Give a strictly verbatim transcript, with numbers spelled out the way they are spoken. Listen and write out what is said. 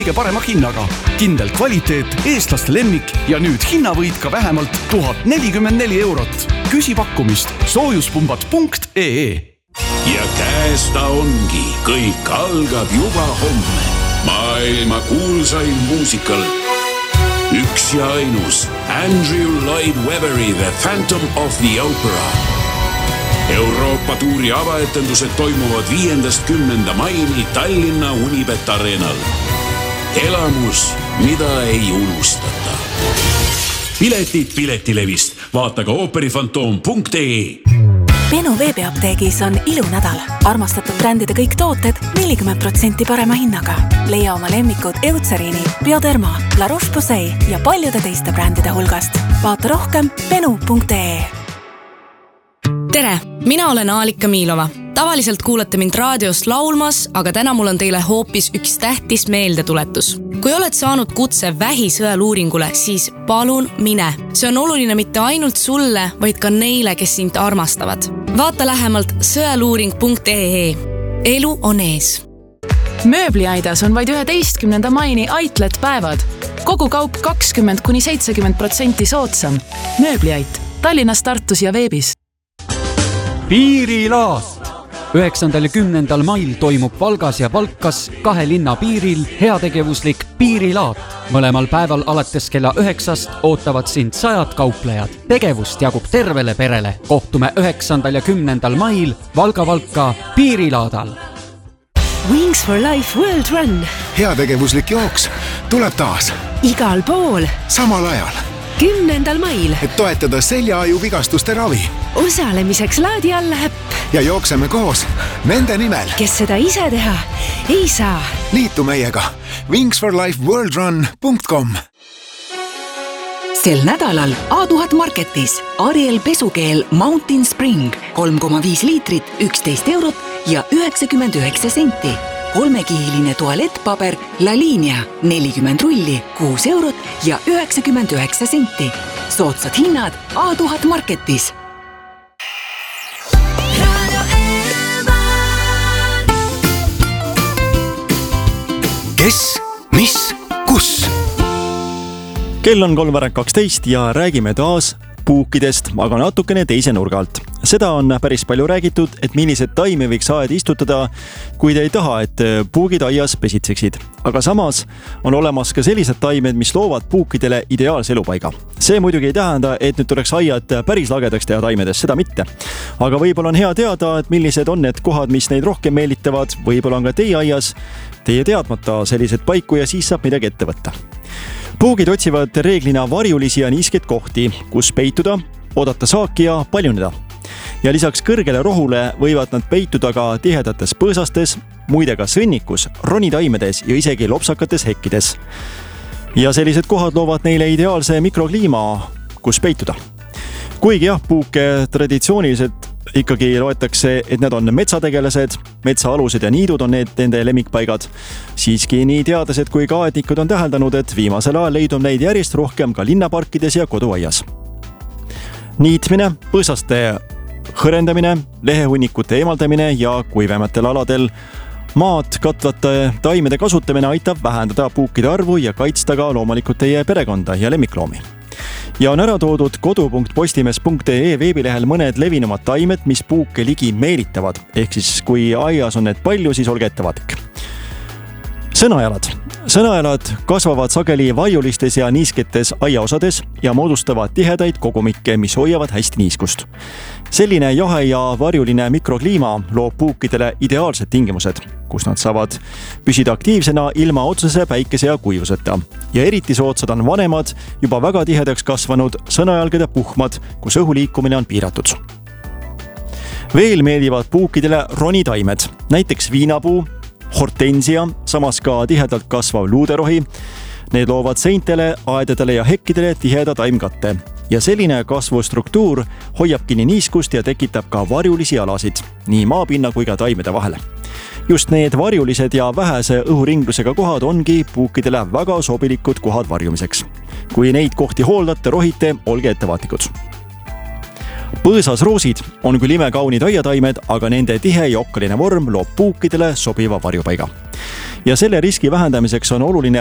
kõige parema hinnaga. Kindel kvaliteet, eestlaste lemmik ja nüüd hinnavõit ka vähemalt tuhat nelikümmend neli eurot. Küsi pakkumist soojuspumbad punkt ee. Ja käes ta ongi. Kõik algab juba homme. Maailma kuulsain muusikal. Üks ja ainus Andrew Lloyd Weberi The Phantom of the Opera. Euroopa tuuri avaetendused toimuvad viiendast kümnenda maini Tallinna Unibet Arenal. Elamus, mida ei unustata. Piletid Piletilevist. Vaata ka ooperifantoom punkt ee. Benu veebiapteegis on ilunädal. Armastatud brändide kõik tooted nelikümmend protsenti parema hinnaga. Leia oma lemmikud Eutseriini, Bioderma, La Roche-Posay ja paljude teiste brändide hulgast. Vaata rohkem benu punkt ee. Tere, mina olen Aalika Miilova. Tavaliselt kuulate mind raadiost laulmas, aga täna mul on teile hoopis üks tähtis meeldetuletus. Kui oled saanud kutse vähisõeluuringule, siis palun mine. See on oluline mitte ainult sulle, vaid ka neile, kes sind armastavad. Vaata lähemalt sõeluuring punkt ee. Elu on ees. Mööbliaidas on vaid üheteistkümnenda maini Outlet päevad. Kogu kaup kakskümmend kuni seitsekümmend protsenti soodsam. Mööbliait. Tallinnas, Tartus ja veebis. Piirilaat. üheksandal ja kümnendal mail toimub Valgas ja Valkas kahe linna piiril heategevuslik Piirilaat. Mõlemal päeval alates kella üheksast ootavad sind sajad kauplejad. Tegevust jagub tervele perele. Kohtume üheksandal ja kümnendal mail Valga-Valka Piirilaadal. Wings for Life World Run. Heategevuslik jooks tuleb taas. Igal pool. Samal ajal. Kümnendal mail. Et toetada seljaaju vigastuste ravi. Osalemiseks laadi alla äpp. Ja jookseme koos nende nimel. Kes seda ise teha ei saa. Liitu meiega. wings for life world run punkt com. Sel nädalal A tuhat Marketis Ariel pesukeel Mountain Spring kolm koma viis liitrit, üksteist eurot ja üheksakümmend üheksa senti. Kolmekihiline tualettpaber La Linea nelikümmend rulli, kuus eurot ja üheksakümmend üheksa senti. Soodsad hinnad A tuhat Marketis. Kes, mis, kus? Kell on kolmveerand kaksteist ja räägime taas puukidest, aga natukene teise nurga alt. Seda on päris palju räägitud, et millised taime võiks aed istutada, kui te ei taha, et puugid aias pesitseksid. Aga samas on olemas ka sellised taimed, mis loovad puukidele ideaalse elupaiga. See muidugi ei tähenda, et nüüd tuleks aiad päris lagedaks teha taimedes, seda mitte. Aga võib-olla on hea teada, et millised on need kohad, mis neid rohkem meelitavad, võib-olla on ka teie aias, teie teadmata sellised paiku ja siis saab midagi ette võtta. Puugid otsivad reeglina varjulisi ja niiskeid kohti, kus peituda, oodata saaki ja paljuneda. Ja lisaks kõrgele rohule võivad nad peituda ka tihedates põõsastes, muide ka sõnnikus, ronitaimedes ja isegi lopsakates hekkides. Ja sellised kohad loovad neile ideaalse mikrokliima, kus peituda. Kuigi jah, puuke traditsiooniliselt ikkagi loetakse, et need on metsategelased, metsaalused ja niidud on need nende lemmikpaigad. Siiski nii teadlased kui ka aednikud on täheldanud, et viimasel ajal leidub neid järjest rohkem ka linnaparkides ja koduaias. Niitmine, põõsaste hõrendamine, lehehunnikute eemaldamine ja kuivematel aladel maad katvate taimede kasutamine aitab vähendada puukide arvu ja kaitsta ka loomulikult teie perekonda ja lemmikloomi. Ja on ära toodud kodu punkt postimees punkt ee veebilehel mõned levinumad taimed, mis puuke ligi meelitavad. Ehk siis kui aias on need palju, siis olge ettevaatik. Sõnajalad. Sõnajalad kasvavad sageli varjulistes ja niisketes aiaosades ja moodustavad tihedaid kogumikke, mis hoiavad hästi niiskust. Selline jahe ja varjuline mikrokliima loob puukidele ideaalsed tingimused, kus nad saavad püsida aktiivsena ilma otsese päikese ja kuivuseta. Ja eriti soodsad on vanemad, juba väga tihedaks kasvanud sõnajalgade puhmad, kus õhu liikumine on piiratud. Veel meeldivad puukidele ronitaimed, näiteks viinapuu, hortensia, samas ka tihedalt kasvav luuderohi. Need loovad seintele, aedadele ja hekkidele tiheda taimkatte. Ja selline kasvustruktuur hoiab kinni niiskust ja tekitab ka varjulisi alasid, nii maapinna kui ka taimede vahele. Just need varjulised ja vähese õhuringlusega kohad ongi puukidele väga sobilikud kohad varjumiseks. Kui neid kohti hooldate, rohite, olge ettevaatikud. Põõsas roosid on küll imekaunid aiataimed, aga nende tihe ja okkaline vorm loob puukidele sobiva varjupaiga. Ja selle riski vähendamiseks on oluline